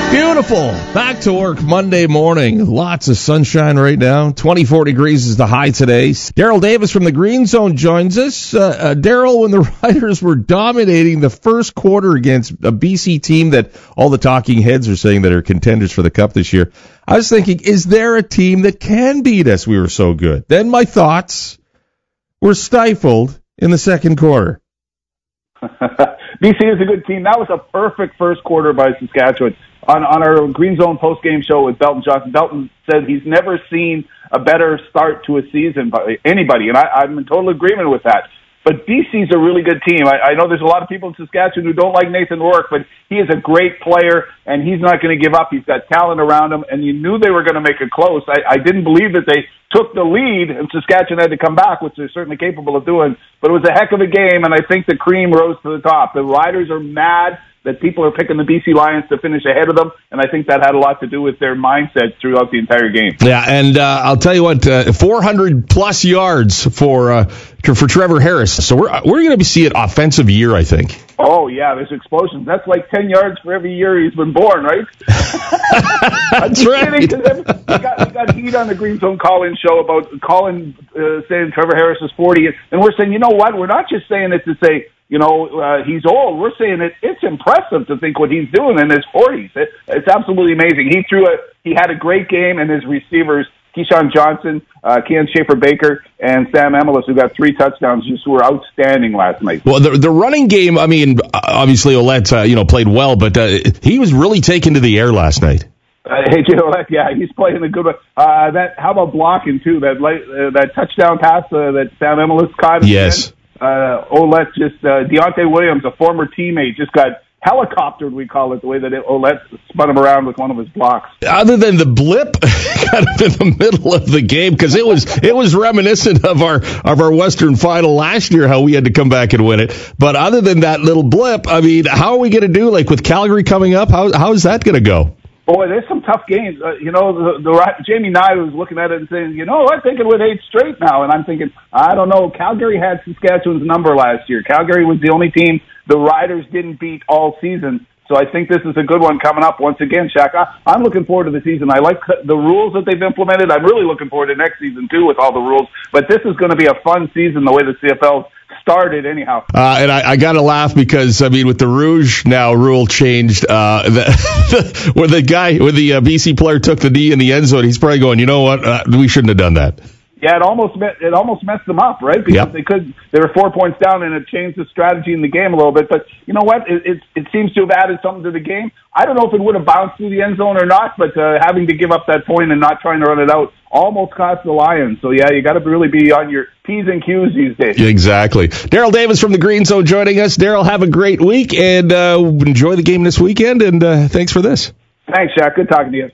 Beautiful. Back to work Monday morning. Lots of sunshine right now. 24 degrees is the high today. Daryl Davis from the Green Zone joins us. Daryl, when the Riders were dominating the first quarter against a BC team that all the talking heads are saying that are contenders for the Cup this year, I was thinking, is there a team that can beat us? We were so good. Then my thoughts were stifled in the second quarter. BC is a good team. That was a perfect first quarter by Saskatchewan. On our Green Zone post-game show with Belton Johnson, Belton said he's never seen a better start to a season by anybody, and I'm in total agreement with that. But BC's a really good team. I know there's a lot of people in Saskatchewan who don't like Nathan Rourke, but he is a great player, and he's not going to give up. He's got talent around him, and you knew they were going to make it close. I didn't believe that they took the lead, and Saskatchewan had to come back, which they're certainly capable of doing. But it was a heck of a game, and I think the cream rose to the top. The Riders are mad that people are picking the BC Lions to finish ahead of them, and I think that had a lot to do with their mindset throughout the entire game. Yeah, and I'll tell you what, 400-plus yards for Trevor Harris. So we're going to see an offensive year, I think. Oh, yeah, there's explosions. That's like 10 yards for every year he's been born, right? That's right. We got heat on the Green Zone call-in show about Colin saying Trevor Harris is 40, and we're saying, you know what, we're not just saying it to say, he's old. We're saying it's impressive to think what he's doing in his 40s. It's absolutely amazing. He had a great game, and his receivers, Keyshawn Johnson, Ken Schaefer-Baker, and Sam Emilus, who got 3 touchdowns, just were outstanding last night. Well, the running game, I mean, obviously Ouellette, played well, but he was really taken to the air last night. Hey, yeah, he's playing a good one. How about blocking, too? That touchdown pass that Sam Emilus caught? Yes. Ouellette Deontay Williams, a former teammate, just got helicoptered, we call it, the way that Ouellette spun him around with one of his blocks. Other than the blip kind of in the middle of the game, because it was reminiscent of our Western final last year, how we had to come back and win it. But other than that little blip, I mean, how are we going to do, like with Calgary coming up? How is that going to go? Boy, there's some tough games. Jamie Nye was looking at it and saying, I think it would 8 straight now. And I'm thinking, I don't know. Calgary had Saskatchewan's number last year. Calgary was the only team the Riders didn't beat all season. So I think this is a good one coming up once again, Shaq. I'm looking forward to the season. I like the rules that they've implemented. I'm really looking forward to next season, too, with all the rules. But this is going to be a fun season, the way the CFL started anyhow. And I got to laugh because, I mean, with the Rouge now rule changed, where the BC player took the knee in the end zone, he's probably going, you know what, we shouldn't have done that. Yeah, it almost messed them up, right? Because they were 4 points down, and it changed the strategy in the game a little bit. But you know what? It seems to have added something to the game. I don't know if it would have bounced through the end zone or not, but having to give up that point and not trying to run it out almost cost the Lions. So yeah, you got to really be on your P's and Q's these days. Exactly. Daryl Davis from the Green Zone joining us. Daryl, have a great week and enjoy the game this weekend. And thanks for this. Thanks, Shaq. Good talking to you.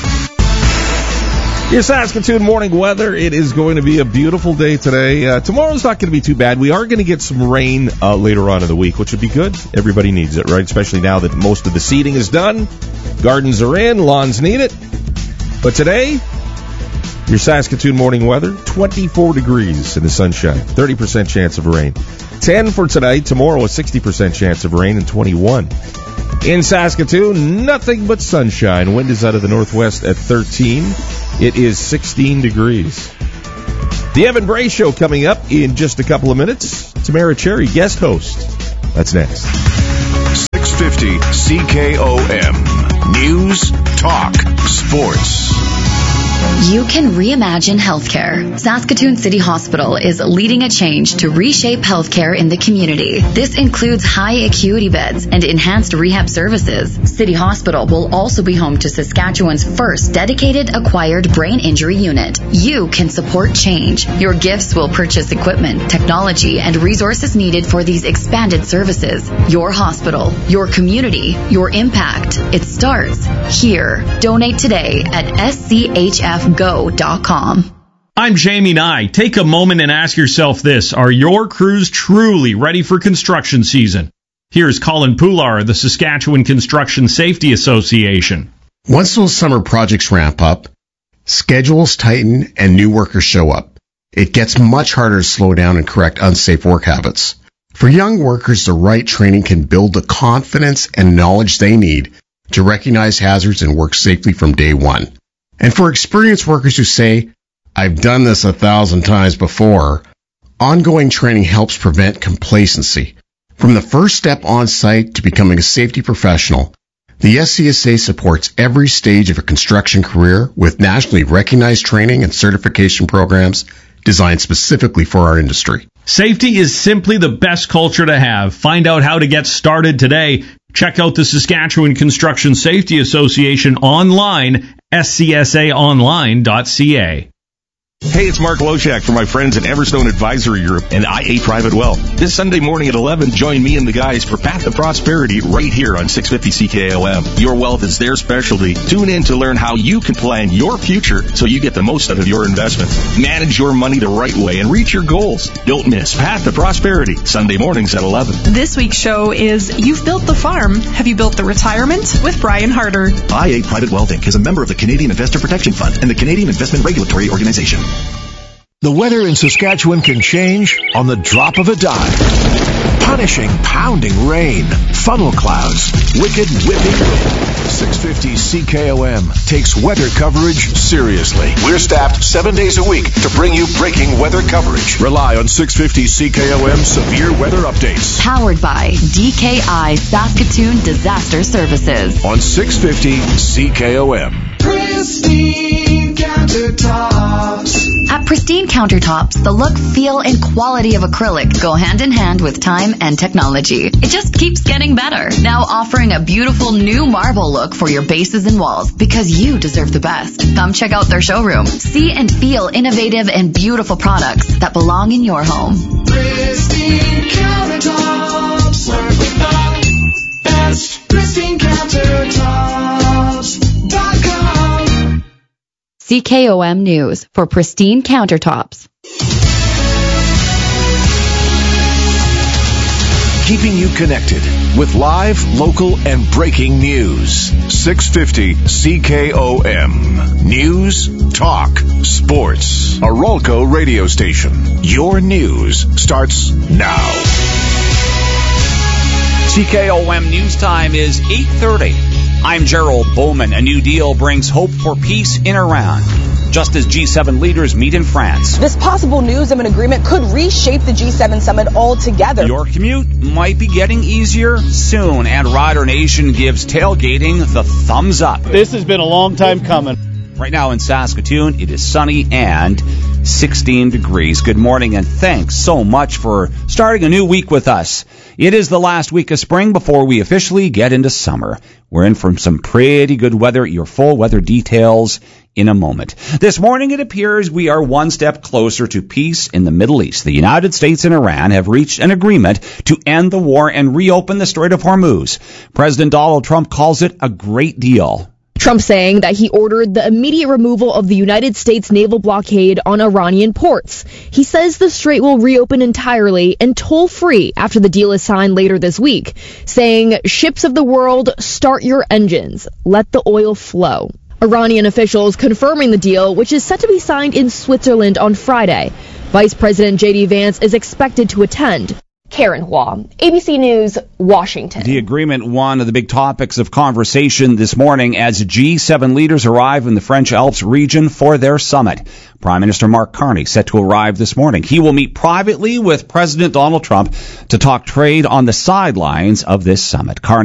Your Saskatoon morning weather. It is going to be a beautiful day today. Tomorrow's not going to be too bad. We are going to get some rain later on in the week, which would be good. Everybody needs it, right? Especially now that most of the seeding is done. Gardens are in. Lawns need it. But today, your Saskatoon morning weather, 24 degrees in the sunshine, 30% chance of rain. 10 for tonight. Tomorrow, a 60% chance of rain and 21. In Saskatoon, nothing but sunshine. Wind is out of the northwest at 13. It is 16 degrees. The Evan Bray Show coming up in just a couple of minutes. Tamara Cherry, guest host. That's next. 650 CKOM. News, talk, sports. You can reimagine healthcare. Saskatoon City Hospital is leading a change to reshape healthcare in the community. This includes high acuity beds and enhanced rehab services. City Hospital will also be home to Saskatchewan's first dedicated acquired brain injury unit. You can support change. Your gifts will purchase equipment, technology, and resources needed for these expanded services. Your hospital, your community, your impact. It starts here. Donate today at schfgo.com. I'm Jamie Nye. Take a moment and ask yourself this. Are your crews truly ready for construction season? Here's Colin Poular of the Saskatchewan Construction Safety Association. Once those summer projects ramp up, schedules tighten and new workers show up. It gets much harder to slow down and correct unsafe work habits. For young workers, the right training can build the confidence and knowledge they need to recognize hazards and work safely from day one. And for experienced workers who say, I've done this 1,000 times before, ongoing training helps prevent complacency. From the first step on site to becoming a safety professional, the SCSA supports every stage of a construction career with nationally recognized training and certification programs designed specifically for our industry. Safety is simply the best culture to have. Find out how to get started today. Check out the Saskatchewan Construction Safety Association online, scsaonline.ca. Hey, it's Mark Loshak from my friends at Everstone Advisory Group and IA Private Wealth. This Sunday morning at 11, join me and the guys for Path to Prosperity right here on 650 CKOM. Your wealth is their specialty. Tune in to learn how you can plan your future so you get the most out of your investments. Manage your money the right way and reach your goals. Don't miss Path to Prosperity, Sunday mornings at 11. This week's show is You've Built the Farm. Have you built the retirement? With Brian Harder. IA Private Wealth Inc. is a member of the Canadian Investor Protection Fund and the Canadian Investment Regulatory Organization. The weather in Saskatchewan can change on the drop of a dime. Punishing, pounding rain, funnel clouds, wicked whipping wind. 650 CKOM takes weather coverage seriously. We're staffed 7 days a week to bring you breaking weather coverage. Rely on 650 CKOM severe weather updates. Powered by DKI Saskatoon Disaster Services. On 650 CKOM. Pristine Countertops. At Pristine Countertops, the look, feel, and quality of acrylic go hand in hand with time and technology. It just keeps getting better. Now offering a beautiful new marble look for your bases and walls because you deserve the best. Come check out their showroom. See and feel innovative and beautiful products that belong in your home. Pristine Countertops. Work with the best. PristineCountertops.com. CKOM News for Pristine Countertops. Keeping you connected with live, local, and breaking news. 650 CKOM. News, talk, sports. A Rolco radio station. Your news starts now. CKOM News Time is 8:30. I'm Gerald Bowman. A new deal brings hope for peace in Iran, just as G7 leaders meet in France. This possible news of an agreement could reshape the G7 summit altogether. Your commute might be getting easier soon, and Rider Nation gives tailgating the thumbs up. This has been a long time coming. Right now in Saskatoon, it is sunny and 16 degrees. Good morning, and thanks so much for starting a new week with us. It is the last week of spring before we officially get into summer. We're in for some pretty good weather. Your full weather details in a moment. This morning, it appears we are one step closer to peace in the Middle East. The United States and Iran have reached an agreement to end the war and reopen the Strait of Hormuz. President Donald Trump calls it a great deal. Trump saying that he ordered the immediate removal of the United States naval blockade on Iranian ports. He says the strait will reopen entirely and toll-free after the deal is signed later this week, saying, "Ships of the world, start your engines. Let the oil flow." Iranian officials confirming the deal, which is set to be signed in Switzerland on Friday. Vice President J.D. Vance is expected to attend. Karen Hua, ABC News, Washington. The agreement, one of the big topics of conversation this morning as G7 leaders arrive in the French Alps region for their summit. Prime Minister Mark Carney set to arrive this morning. He will meet privately with President Donald Trump to talk trade on the sidelines of this summit. Carney